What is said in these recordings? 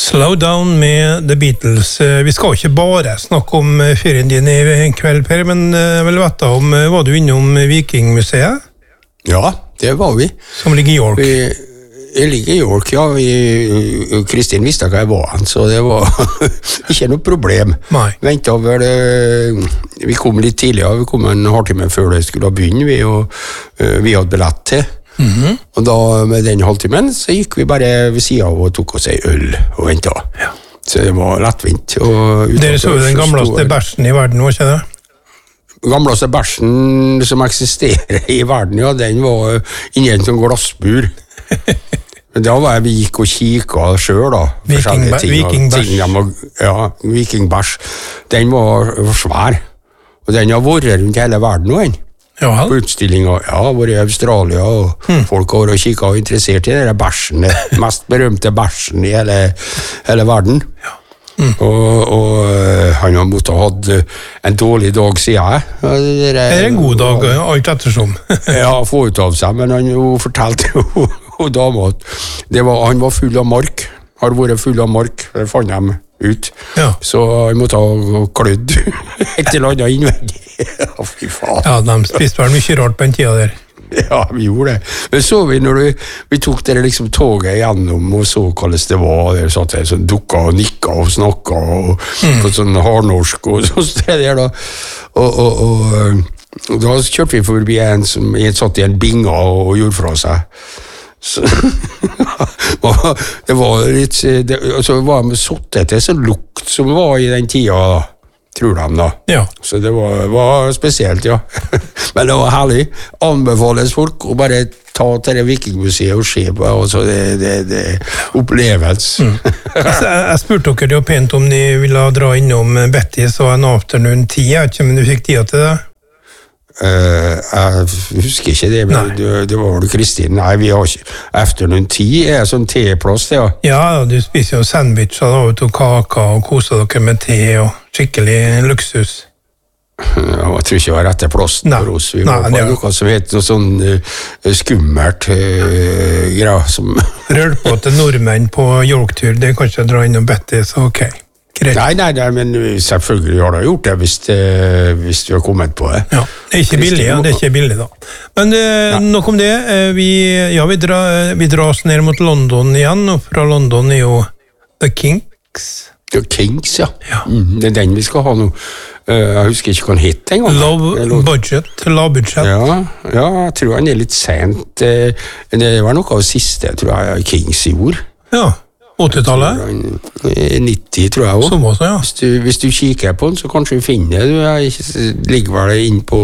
Slow Down med The Beatles. Vi skal ikke bare snakke om ferien din i kveld, Per, men jeg vil vite om, var du innom Vikingmuseet? Ja, det var vi. Som ligger i York? Jeg ligger i York, ja. Kristin visste hva jeg var, så det var ikke noe problem. Nei. Ventet over det. Vi kom litt tidligere, vi kom en halvtime før det skulle begynne, vi hadde billett til. Og da med den halvtimen så gikk vi bare ved siden av og tok oss en øl og ventet. Ja. Så det var lettvint. Dere så jo den gamleste bærsen i verden, var ikke det? Gamleste bærsen som eksisterer i verden, ja, den var inni en sånn glassbur. Men da var vi gikk og kikket selv da. Vikingbærs. Ja, vikingbærs. Den var svær. Og den har vært rundt hele verden nå, Ja. På utstillinger, ja, vært i Australia, og folk har vært og kikket og interessert i denne bærsen, den mest berømte bærsen i hele verden. Ja. Og han har måttet ha hatt en dårlig dag siden jeg. Det er en god dag, alt ettersom. Ja, få ut av seg, men han jo fortalte jo dama at han var full av mark, har vært full av mark, det fant de ut. Ja. Så han måtte ha klødd et eller annet innvendig. Ja, fy faen. Ja, de spiste vel mye rart på en tida der. Ja, vi gjorde det. Men så vi når vi tok det liksom toget igjennom og så hvordan det var, der satt jeg sånn dukka og nikka og snakka og på sånn hardnorsk og sånn sted der da. Og da kjørte vi forbi en som satt i en binga og gjorde fra seg. Så, det var litt så var det sottet til sånn lukt som var i den tida da, tror de da. Ja. Så det var spesielt, ja. Men det var herlig. Anbefales folk å bare ta til det Vikingmuseet og se på, altså det opplevelse. Jeg spurte dere jo pent om de ville dra innom Betty, så en afternoon 10, jeg vet ikke om du fikk tida til det? Jeg husker ikke det, men det var vel Kristin. Nei, vi har ikke. Afternoon 10 er sånn teplass, det, ja. Ja, du spiser jo sandwicher da, og kaka og koser dere med te og skikkelig luksus. Ja, jeg tror ikke det var rette plassen for oss. Vi var på noe som heter noe sånn skummelt greier som... Rørt på til nordmenn på York-tur, det kan ikke dra innom Betty, så ok. Nei, men selvfølgelig har det gjort det hvis du har kommet på det. Ja, det er ikke billig, det er ikke billig da. Men nok om det, vi dras ned mot London igjen, og fra London er jo The Kinks. The Kinks, ja. Det er den vi skal ha nå. Jeg husker ikke hva han het en gang. Lavbudsjett. Ja, jeg tror han er litt sent. Det var noe av det siste, tror jeg, Kings gjorde. Ja. 80-tallet? 90, tror jeg også. Som også, ja. Hvis du kikker på den, så kanskje du finner det. Jeg ligger vel inn på...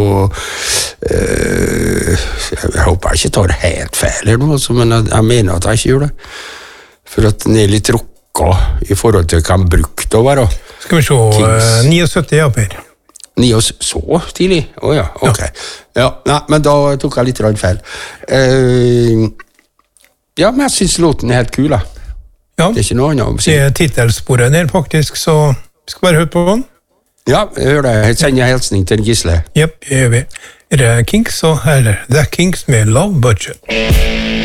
jeg håper jeg ikke tar helt feil eller noe, men jeg mener at jeg ikke gjør det. For at den er litt rocka i forhold til hva den brukte å være. Skal vi se, 79, ja, Per. 79, så tidlig? Åja, ok. Ja, nei, men da tok jeg litt feil. Ja, men jeg synes låten er helt kul, da. Ja, det er ikke noe annet å si. Det er titelsporet der faktisk, så vi skal bare høre på den. Ja, jeg hører det. Jeg sender hilsning til Gisle. Jep, det gjør vi. Er det Kinks, så her er The Kinks med Love Budget.